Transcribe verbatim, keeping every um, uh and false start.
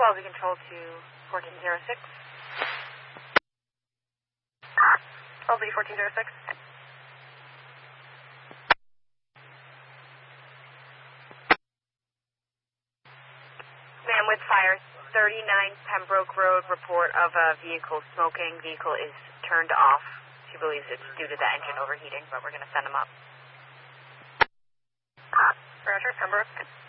twelve, we control to fourteen oh six. twelve B fourteen oh six. Ma'am, with fire, thirty-nine Pembroke Road, report of a vehicle smoking. Vehicle is turned off. She believes it's due to the engine overheating, but we're going to send them up. Roger, Pembroke.